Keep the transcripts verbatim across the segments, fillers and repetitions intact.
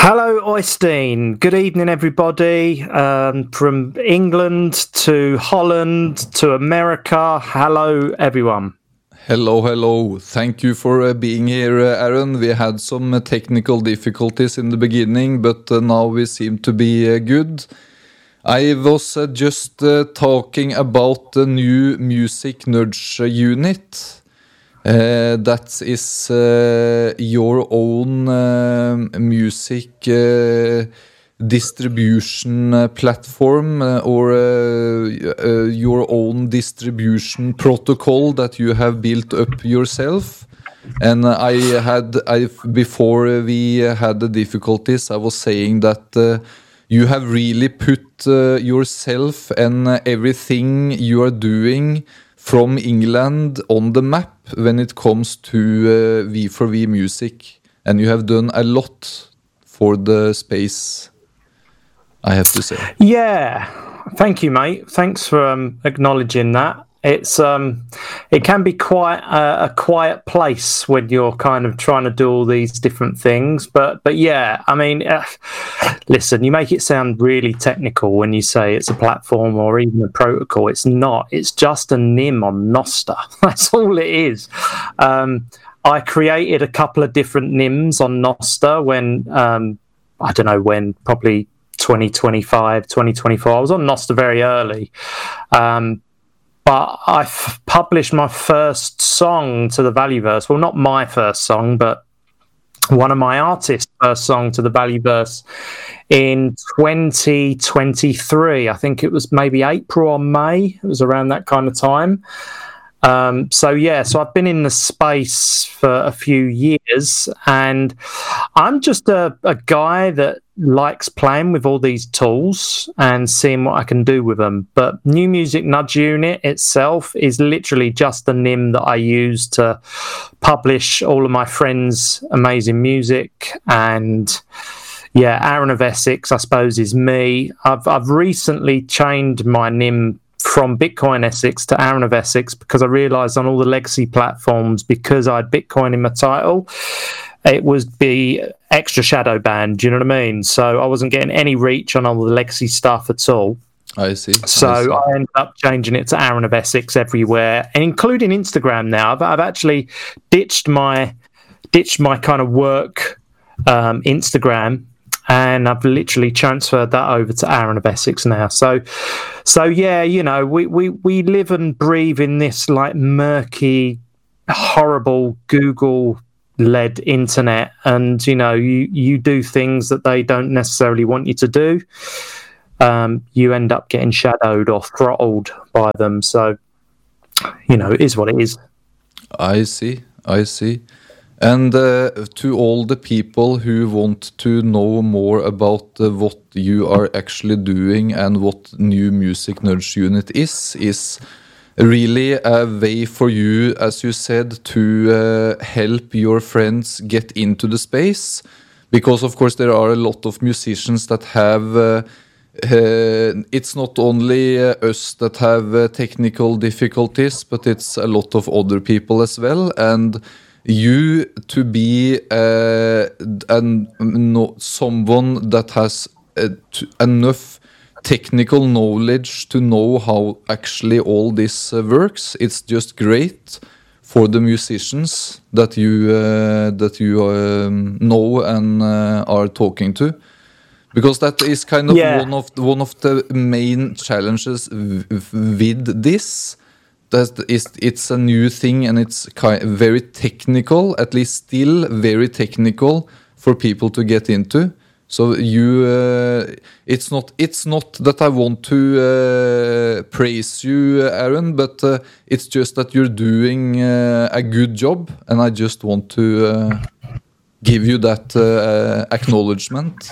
Hello, Oystein. Good evening, everybody. Um, from England to Holland to America. Hello, everyone. Hello, hello. Thank you for uh, being here, uh, Aaron. We had some uh, technical difficulties in the beginning, but uh, now we seem to be uh, good. I was uh, just uh, talking about the new Music Nudge uh, unit. Uh, that is uh, your own uh, music uh, distribution uh, platform uh, or uh, uh, your own distribution protocol that you have built up yourself. And I had, I before we had the difficulties, I was saying that uh, you have really put uh, yourself and uh, everything you are doing from England on the map when it comes to uh, V four V music, and you have done a lot for the space, I have to say. Yeah, thank you, mate. Thanks for um, acknowledging that. It's um, it can be quite a, a quiet place when you're kind of trying to do all these different things. But but yeah, I mean, uh, listen, you make it sound really technical when you say it's a platform or even a protocol. It's not. It's just a N I M on Nostr. That's all it is. Um, I created a couple of different N I Ms on Nostr when um, I don't know when, probably twenty twenty-five, twenty twenty-four. I was on Nostr very early. Um, But I f- published my first song to the Valueverse. Well, not my first song, but one of my artists' first song to the Valueverse in twenty twenty-three. I think it was maybe April or May. It was around that kind of time. Um, so, yeah, so I've been in the space for a few years, and I'm just a, a guy that likes playing with all these tools and seeing what I can do with them. But New Music Nudge Unit itself is literally just the N I M that I use to publish all of my friends' amazing music. And yeah, Aaron of Essex, I suppose, is me. I've I've recently changed my N I M from Bitcoin Essex to Aaron of Essex because I realised on all the legacy platforms, because I had Bitcoin in my title, it was be extra shadow banned. Do you know what I mean? So I wasn't getting any reach on all the legacy stuff at all. I see. So I, see. I ended up changing it to Aaron of Essex everywhere, and including Instagram now. I've, I've actually ditched my ditched my kind of work um, Instagram, and I've literally transferred that over to Aaron of Essex now. So, so yeah, you know, we we we live and breathe in this like murky, horrible Google led internet, and you know, you you do things that they don't necessarily want you to do. Um, you end up getting shadowed or throttled by them. So, you know, it is what it is. I see. I see. And uh, to all the people who want to know more about uh, what you are actually doing and what New Music Nudge Unit is, is really a way for you, as you said, to uh, help your friends get into the space. Because, of course, there are a lot of musicians that have... Uh, uh, it's not only uh, us that have uh, technical difficulties, but it's a lot of other people as well. And you to be uh, an, no, someone that has uh, t- enough technical knowledge to know how actually all this uh, works. It's just great for the musicians that you uh, that you um, know and uh, are talking to, because that is kind of yeah. one of one of the main challenges w- with this. That is, it's a new thing, and it's kind of very technical, at least still very technical for people to get into. So you, uh, it's not it's not that I want to uh, praise you, Aaron, but uh, it's just that you're doing uh, a good job, and I just want to uh, give you that uh, acknowledgement.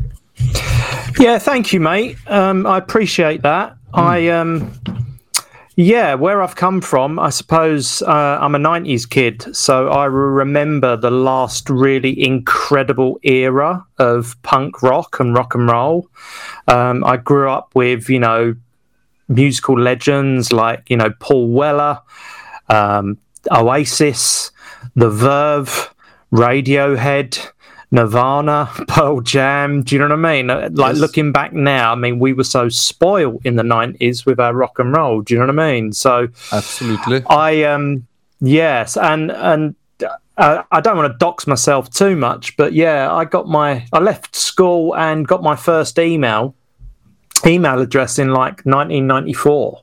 Yeah, thank you, mate. Um, I appreciate that. Mm. I um. Yeah, where I've come from, I suppose uh, I'm a nineties kid, so I remember the last really incredible era of punk rock and rock and roll. Um, I grew up with, you know, musical legends like, you know, Paul Weller, um, Oasis, The Verve, Radiohead, Nirvana, Pearl Jam. Do you know what I mean? Like, Yes. looking back now, I mean, we were so spoiled in the nineties with our rock and roll. Do you know what I mean? So, Absolutely. I um, yes, and and uh, I don't want to dox myself too much, but yeah, I got my I left school and got my first email email address in like nineteen ninety-four,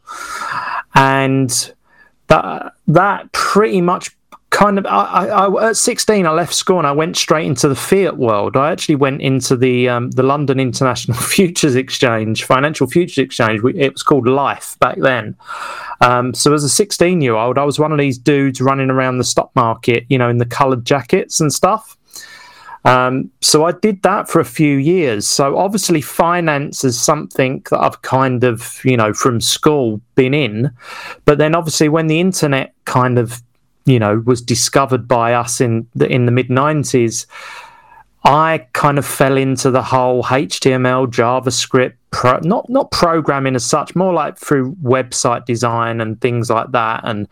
and that that pretty much. Kind of, I, I, at sixteen, I left school and I went straight into the fiat world. I actually went into the um, the London International Futures Exchange, Financial Futures Exchange. It was called Life back then. Um, so as a sixteen-year-old, I was one of these dudes running around the stock market, you know, in the coloured jackets and stuff. Um, so I did that for a few years. So obviously finance is something that I've kind of, you know, from school been in. But then obviously when the internet kind of you know, was discovered by us in the in the mid nineties, I kind of fell into the whole H T M L, JavaScript, pro, not not programming as such, more like through website design and things like that, and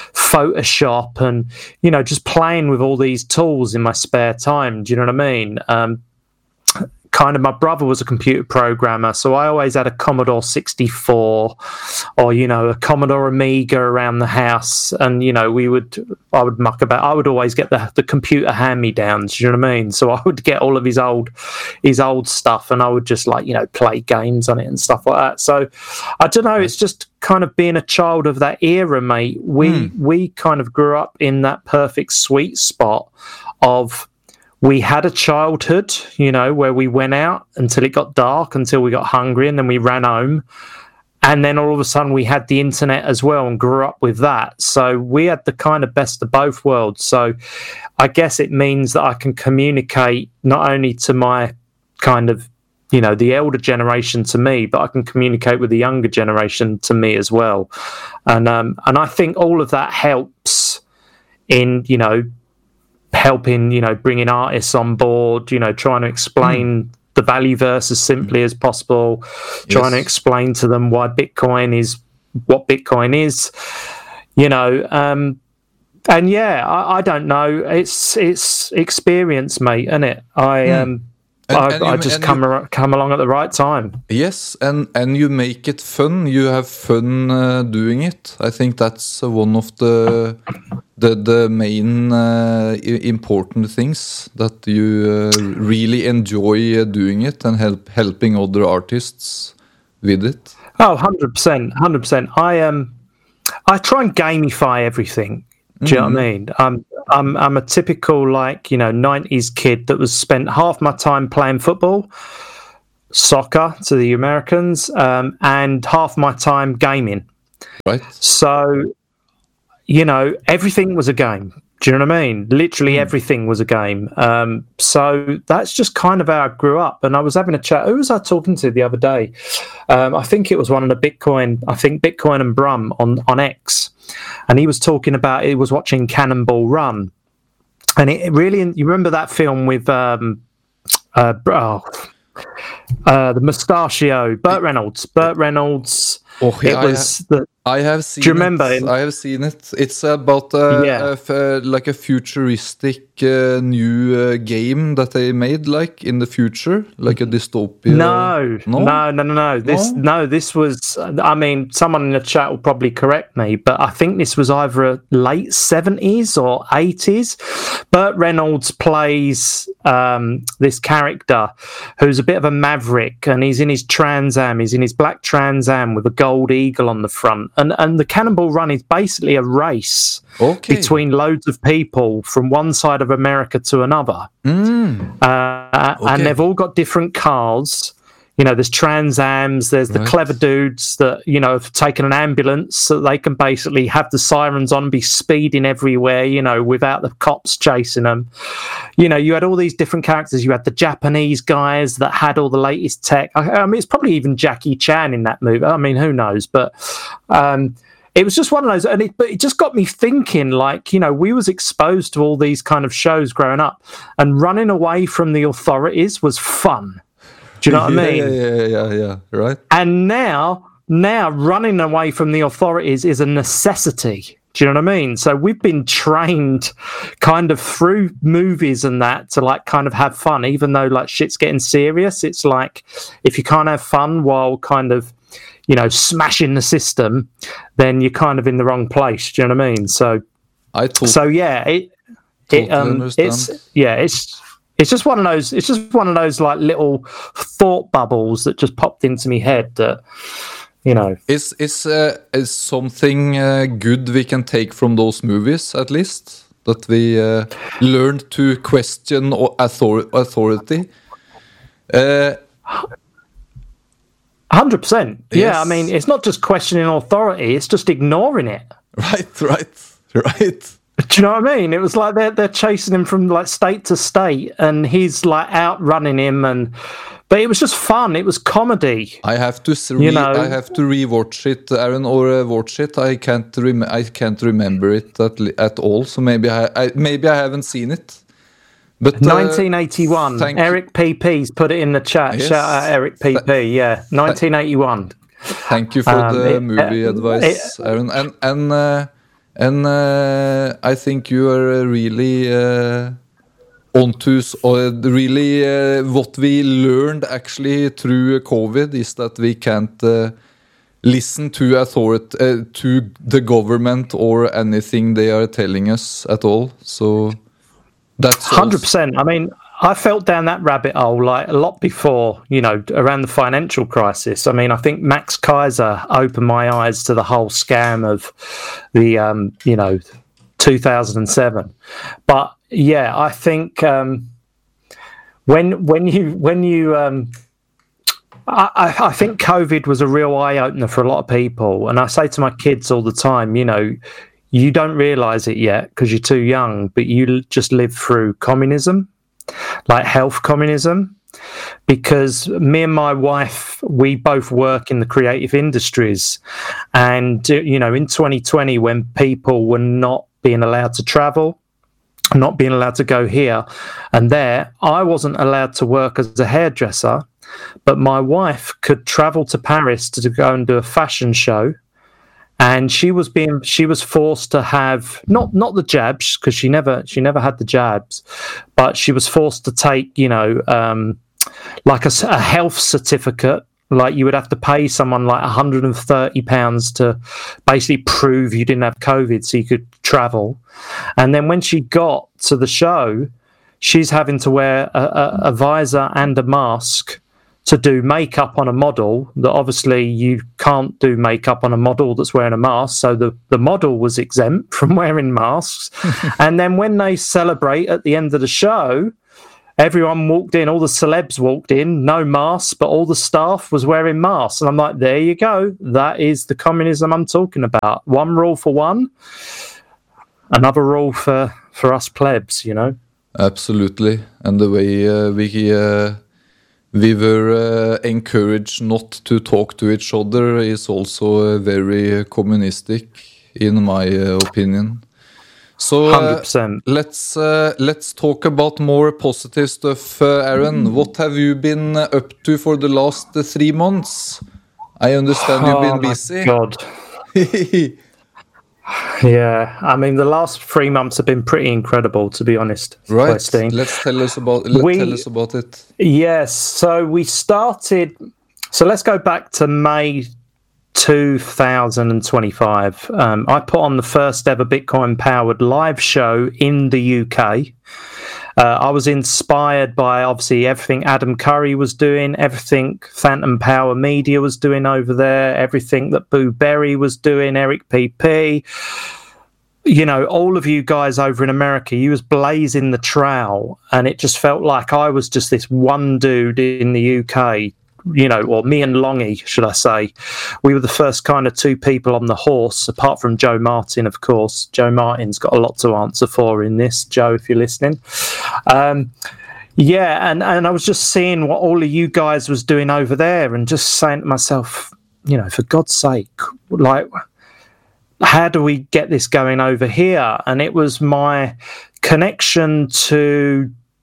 Photoshop, and you know, just playing with all these tools in my spare time. Do you know what I mean? Um, kind of, my brother was a computer programmer, so I always had a Commodore sixty-four or, you know, a Commodore Amiga around the house, and, you know, we would, I would muck about. I would always get the, the computer hand-me-downs, you know what I mean? So I would get all of his old, his old stuff, and I would just, like, you know, play games on it and stuff like that. So I don't know, it's just kind of being a child of that era, mate. We, mm. we kind of grew up in that perfect sweet spot of, we had a childhood, you know, where we went out until it got dark, until we got hungry, and then we ran home. And then all of a sudden we had the internet as well and grew up with that. So we had the kind of best of both worlds. So I guess it means that I can communicate not only to my kind of, you know, the elder generation to me, but I can communicate with the younger generation to me as well. And um, and I think all of that helps in, you know, helping, you know, bringing artists on board, you know, trying to explain mm. the Valueverse as simply mm. as possible, trying yes. to explain to them why Bitcoin is what Bitcoin is, you know, um, and yeah, I, I don't know, it's it's experience, mate, isn't it? I mm. um And, I, and I you, just come you, ar- come along at the right time. Yes, and, and you make it fun. You have fun uh, doing it. I think that's uh, one of the the the main uh, important things, that you uh, really enjoy uh, doing it and help helping other artists with it. Oh, one hundred percent, one hundred percent. I um I try and gamify everything. Do you mm-hmm. know what I mean? Um, I'm I'm a typical, like, you know, nineties kid that was spent half my time playing football, soccer to the Americans, um, and half my time gaming. Right. So, you know, everything was a game. Do you know what I mean? Literally mm. everything was a game. Um, so that's just kind of how I grew up. And I was having a chat. Who was I talking to the other day? Um, I think it was one of the Bitcoin, I think Bitcoin and Brum on, on X. And he was talking about, he was watching Cannonball Run. And it really, you remember that film with um, uh, oh, uh, the mustachio, Burt Reynolds. Burt Reynolds. Oh, yeah, it was I, the. I have seen. Do you remember? It. I have seen it. It's about uh, yeah. a, a, like a futuristic uh, new uh, game that they made, like in the future, like a dystopia. No, no, no, no, no. no. This no? no, this was. I mean, someone in the chat will probably correct me, but I think this was either late seventies or eighties. Burt Reynolds plays um, this character who's a bit of a maverick, and he's in his Trans Am. He's in his black Trans Am with a gold eagle on the front, and and the Cannonball Run is basically a race okay. between loads of people from one side of America to another, mm. uh, okay. and they've all got different cars. You know, there's Trans Ams, there's the right. clever dudes that, you know, have taken an ambulance so they can basically have the sirens on, be speeding everywhere, you know, without the cops chasing them. You know, you had all these different characters. You had the Japanese guys that had all the latest tech. I, I mean, it's probably even Jackie Chan in that movie. I mean, who knows? But um, it was just one of those, and it, but it just got me thinking, like, you know, we was exposed to all these kind of shows growing up, and running away from the authorities was fun. Do you know what yeah, I mean? Yeah, yeah, yeah, yeah, right. And now, now running away from the authorities is a necessity. Do you know what I mean? So we've been trained kind of through movies and that to like kind of have fun, even though like shit's getting serious. It's like if you can't have fun while kind of, you know, smashing the system, then you're kind of in the wrong place. Do you know what I mean? So, I tot- so yeah, it, totally it um, understand. it's yeah, it's it's just one of those. It's just one of those like little thought bubbles that just popped into my head that. You know, is is uh, is something uh, good we can take from those movies at least that we uh, learned to question author- authority? Uh, Hundred percent. Yeah, Yes. I mean, it's not just questioning authority; it's just ignoring it. right, right, right. Do you know what I mean? It was like they're they're chasing him from like state to state, and he's like outrunning him, and but it was just fun. It was comedy. I have to s- re- You know- I have to rewatch it, Aaron, or uh, watch it. I can't rem- I can't remember it at, li- at all. So maybe I, I maybe I haven't seen it. But uh, nineteen eighty-one. thank you. Eric P P's put it in the chat. Yes. Shout out Eric P P. Yeah, nineteen eighty-one. Thank you for Um, the it- movie uh, advice, Aaron. And and uh, and uh, I think you are uh, really uh, onto s- or really uh, what we learned actually through COVID is that we can't uh, listen to authority uh, to the government or anything they are telling us at all. So that's also- Hundred percent. I mean, I felt down that rabbit hole like a lot before, you know, around the financial crisis. I mean, I think Max Kaiser opened my eyes to the whole scam of the, um, you know, two thousand seven. But yeah, I think um, when when you when you um, I, I- I think COVID was a real eye opener for a lot of people, and I say to my kids all the time, you know, you don't realise it yet because you're too young, but you l- just lived through communism, like health communism. Because me and my wife, we both work in the creative industries, and uh, you know, in twenty twenty, when people were not being allowed to travel, not being allowed to go here and there, I wasn't allowed to work as a hairdresser, but my wife could travel to Paris to go and do a fashion show. And she was being, she was forced to have not not the jabs because she never she never had the jabs, but she was forced to take, you know, um, like a, s- a health certificate. Like you would have to pay someone like one hundred thirty pounds to basically prove you didn't have COVID so you could travel. And then when she got to the show, she's having to wear a, a, a visor and a mask to do makeup on a model that obviously you can't do makeup on a model that's wearing a mask. So the, the model was exempt from wearing masks. And then when they celebrate at the end of the show, everyone walked in, all the celebs walked in, no masks, but all the staff was wearing masks. And I'm like, there you go. That is the communism I'm talking about. One rule for one, another rule for, for us plebs, you know? Absolutely, and the way uh, we uh, we were uh, encouraged not to talk to each other is also uh, very communistic, in my uh, opinion. So one hundred uh, percent. let's uh, let's talk about more positive stuff, uh, Aaron. What have you been uh, up to for the last uh, three months? I understand you've Oh been my busy. God. Yeah, I mean, the last three months have been pretty incredible, to be honest. Right. Westing. Let's tell us about. Let, We- tell us about it. Yes, so we started. So let's go back to May two thousand twenty-five. Um, I put on the first ever Bitcoin powered live show in the U K. Uh, I was inspired by obviously everything Adam Curry was doing, everything Phantom Power Media was doing over there, everything that Boo Berry was doing, Eric P P. You know, all of you guys over in America, you was blazing the trail, and it just felt like I was just this one dude in the U K. You know, or me and Longy, should I say. We were the first kind of two people on the horse, apart from Joe Martin, of course. Joe Martin's got a lot to answer for in this, Joe, if you're listening. Um, yeah, and, and I was just seeing what all of you guys was doing over there and just saying to myself, you know, for God's sake, like, how do we get this going over here? And it was my connection to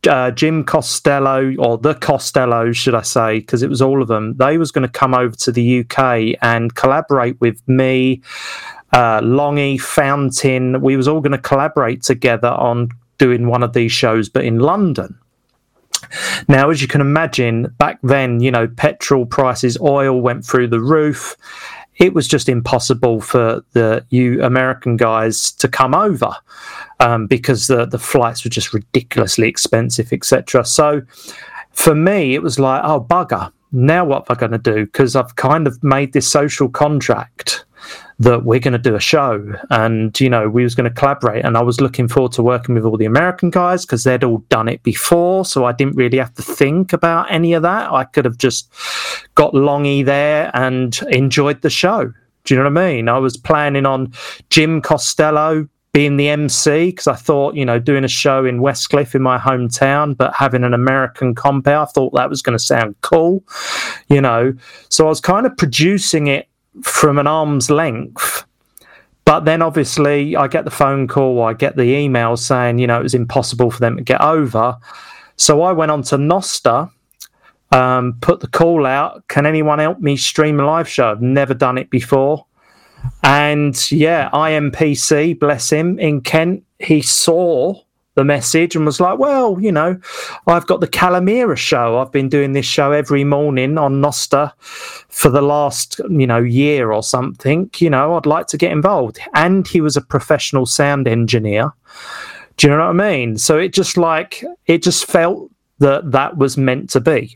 uh, Jim Costello, or the Costello, should I say, because it was all of them. They was going to come over to the U K and collaborate with me, uh, Longy, Fountain. We was all going to collaborate together on doing one of these shows, but in London. Now, as you can imagine, back then, you know, petrol prices, oil went through the roof. It was just impossible for the you American guys to come over um, because the, the flights were just ridiculously expensive, et cetera. So for me, it was like, oh, bugger. Now what am I going to do? Because I've kind of made this social contract that we're going to do a show, and you know we was going to collaborate, and I was looking forward to working with all the American guys because they'd all done it before, so I didn't really have to think about any of that. I could have just got Longy there and enjoyed the show. Do you know what I mean? I was planning on Jim Costello being the M C because I thought, you know, doing a show in Westcliff in my hometown, but having an American compere, I thought that was going to sound cool, you know. So I was kind of producing it from an arm's length, but then obviously I get the phone call, or I get the email saying, you know, it was impossible for them to get over. So I went on to Nostr, um, put the call out, can anyone help me stream a live show? I've never done it before. And yeah, I M P C, bless him, in Kent, he saw the message and was like, well, you know, I've got the Calamira show. I've been doing this show every morning on Nostr for the last, you know, year or something. You know, I'd like to get involved. And he was a professional sound engineer. Do you know what I mean? So it just like, it just felt that that was meant to be.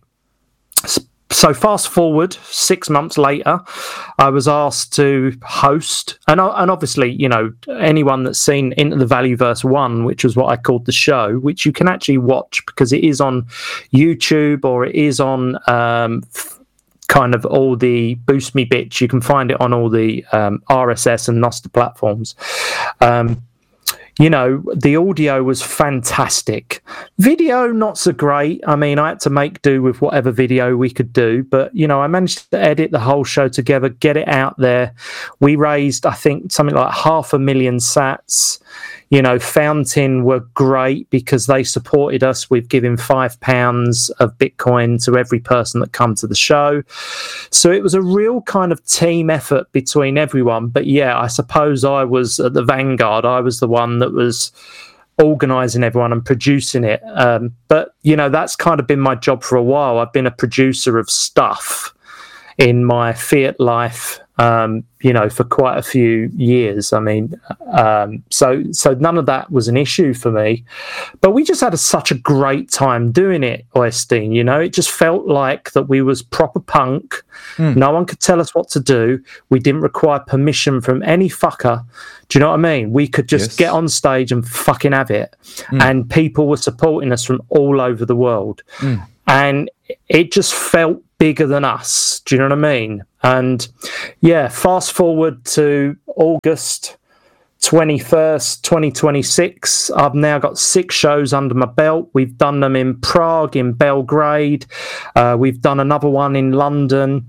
So fast forward six months later, I was asked to host, and and obviously, you know, anyone that's seen Into the Valueverse one, which was what I called the show, which you can actually watch because it is on YouTube, or it is on um, kind of all the Boost Me bits. You can find it on all the um, R S S and Nostr platforms. Um, You know, the audio was fantastic. Video, not so great. I mean, I had to make do with whatever video we could do. But, you know, I managed to edit the whole show together, get it out there. We raised, I think, something like half a million sats. You know, Fountain were great because they supported us with giving five pounds of Bitcoin to every person that come to the show. So it was a real kind of team effort between everyone. But yeah, I suppose I was at the vanguard. I was the one that was organising everyone and producing it. Um, but, you know, that's kind of been my job for a while. I've been a producer of stuff in my Fiat life, um, you know, for quite a few years. I mean, um, so so none of that was an issue for me. But we just had a, such a great time doing it, Oystein, you know. It just felt like that we was proper punk. Mm. No one could tell us what to do. We didn't require permission from any fucker. Do you know what I mean? We could just yes. get on stage and fucking have it. Mm. And people were supporting us from all over the world. Mm. And it just felt bigger than us. Do you know what I mean? And yeah, fast forward to August twenty-first, twenty twenty-six. I've now got six shows under my belt. We've done them in Prague, in Belgrade. Uh, we've done another one in London.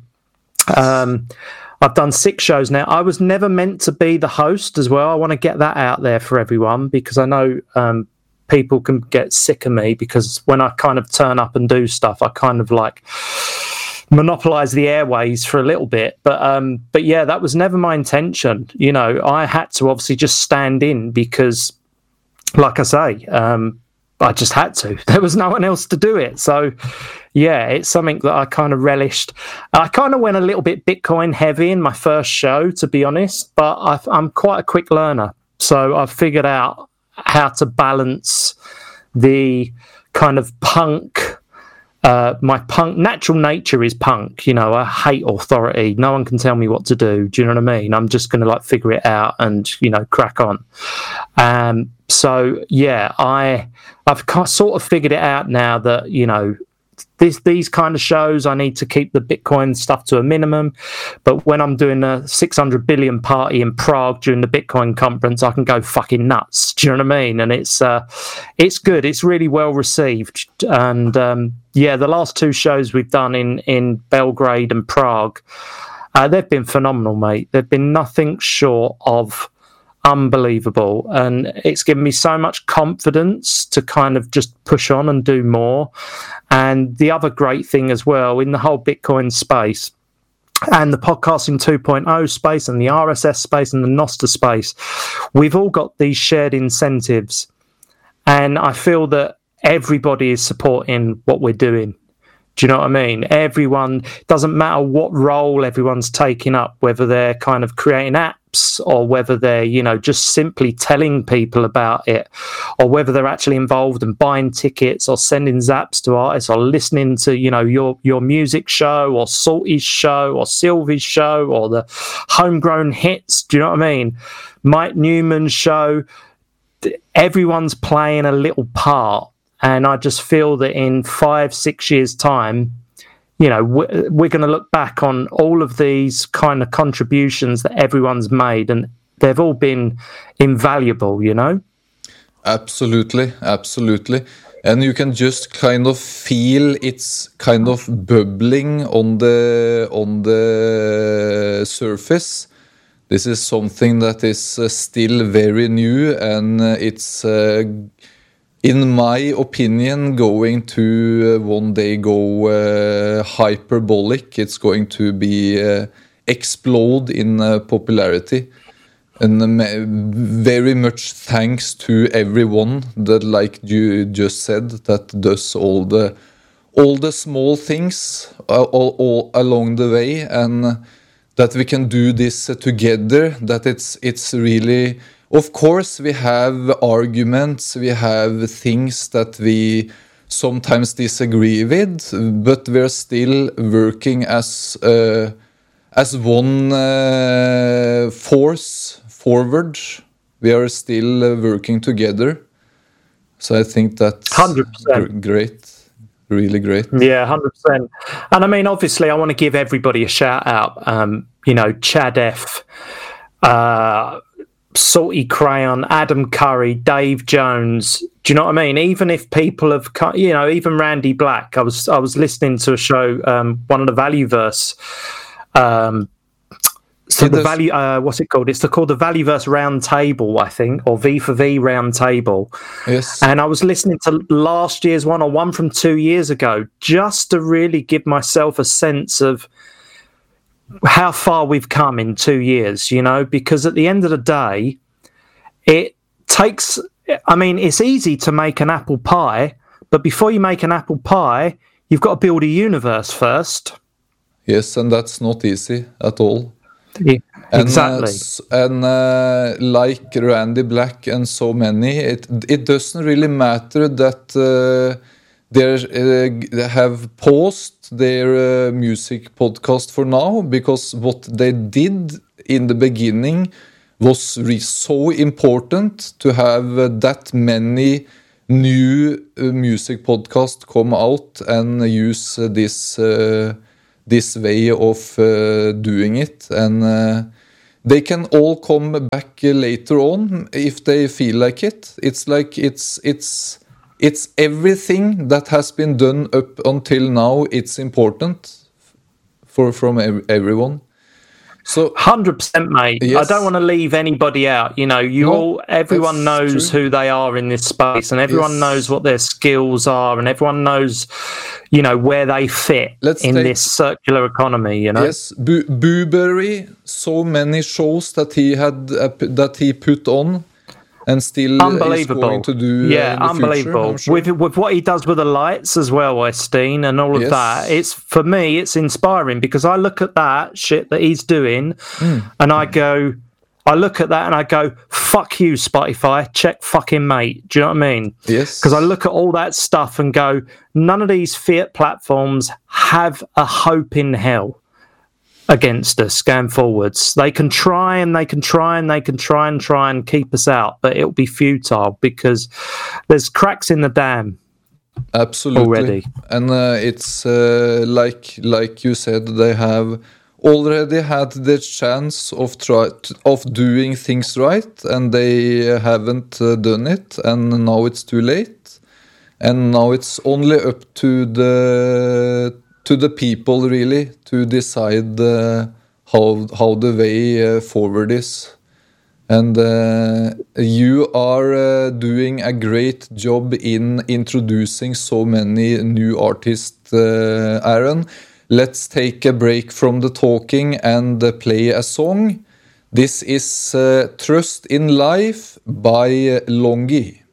Um, I've done six shows now. I was never meant to be the host as well. I want to get that out there for everyone because I know um, people can get sick of me because when I kind of turn up and do stuff, I kind of like monopolize the airways for a little bit. But um, but yeah, that was never my intention. You know, I had to obviously just stand in because, like I say, um, I just had to. There was no one else to do it. So yeah, it's something that I kind of relished. I kind of went a little bit Bitcoin heavy in my first show, to be honest, but I've, I'm quite a quick learner. So I've figured out how to balance the kind of punk. Uh, my punk natural nature is punk. You know, I hate authority. No one can tell me what to do. Do you know what I mean? I'm just going to like figure it out and, you know, crack on. Um, so yeah, I, I've sort of figured it out now that, you know, This, these kind of shows, I need to keep the Bitcoin stuff to a minimum. But when I'm doing a six hundred billion party in Prague during the Bitcoin conference, I can go fucking nuts. Do you know what I mean? And it's uh, it's good. It's really well received. And um, yeah, the last two shows we've done in, in Belgrade and Prague, uh, they've been phenomenal, mate. They've been nothing short of unbelievable, and it's given me so much confidence to kind of just push on and do more. And the other great thing as well in the whole Bitcoin space and the podcasting two point oh space and the R S S space and the Nostr space, we've all got these shared incentives, and I feel that everybody is supporting what we're doing. Do you know what I mean? Everyone, doesn't matter what role everyone's taking up, whether they're kind of creating apps or whether they're, you know, just simply telling people about it, or whether they're actually involved and buying tickets or sending zaps to artists or listening to, you know, your, your music show or Salty's show or Sylvie's show or the Homegrown Hits. Do you know what I mean? Mike Newman's show. Everyone's playing a little part. And I just feel that in five, six years' time, you know, we're, we're going to look back on all of these kind of contributions that everyone's made, and they've all been invaluable, you know? Absolutely, absolutely. And you can just kind of feel it's kind of bubbling on the on the surface. This is something that is uh, still very new, and uh, it's... Uh, in my opinion, going to uh, one day go uh, hyperbolic. It's going to be uh, explode in uh, popularity, and um, very much thanks to everyone that, like you just said, that does all the all the small things uh, all, all along the way, and that we can do this uh, together. That it's it's really. Of course, we have arguments, we have things that we sometimes disagree with, but we're still working as uh, as one uh, force forward. We are still uh, working together. So I think that's one hundred percent. Great, really great. Yeah, one hundred percent. And I mean, obviously, I want to give everybody a shout out. Um, you know, Chad F., uh, Salty Crayon, Adam Curry, Dave Jones. Do you know what I mean? Even if people have, you know, even Randy Black. I was I was listening to a show, um, one of the Valueverse. Um, so it the does. value, uh, what's it called? It's the, called the Valueverse Round Table, I think, or V for V Round Table. Yes. And I was listening to last year's one or one from two years ago, just to really give myself a sense of how far we've come in two years, you know, because at the end of the day, it takes, I mean, it's easy to make an apple pie, but before you make an apple pie, you've got to build a universe first. Yes, and that's not easy at all. Yeah, exactly. And, uh, and uh, like Randy Black and so many, it it doesn't really matter that uh, they uh, have paused their uh, music podcast for now, because what they did in the beginning was re- so important to have uh, that many new uh, music podcasts come out and use uh, this uh, this way of uh, doing it, and uh, they can all come back uh, later on if they feel like it. It's like it's it's it's everything that has been done up until now. It's important for from ev- everyone. So one hundred percent, mate. Yes. I don't want to leave anybody out. You know, you No, all, everyone knows true. who they are in this space, and everyone Yes. knows what their skills are, and everyone knows, you know, where they fit Let's in take- this circular economy. You know, Yes, Bu- Booberry, so many shows that he had uh, p- that he put on, and still is unbelievable. going to do. yeah, uh, in the unbelievable. Future, I'm sure. With with what he does with the lights as well, Esteen, and all of Yes. that. It's for me, it's inspiring because I look at that shit that he's doing, Hmm. and I go. I look at that and I go, fuck you, Spotify, check fucking mate. Do you know what I mean? Yes, Because I look at all that stuff and go, none of these fiat platforms have a hope in hell against us going forwards. They can try and they can try and they can try and try and keep us out, but it'll be futile because there's cracks in the dam. absolutely. already. And uh, it's uh, like like you said, they have already had the chance of try of doing things right, and they haven't uh, done it, and now it's too late, and now it's only up to the to the people really to decide uh, how how the way uh, forward is. And uh, you are uh, doing a great job in introducing so many new artists, uh, Aaron. Let's take a break from the talking and uh, play a song. This is uh, Trust in Life by Longi.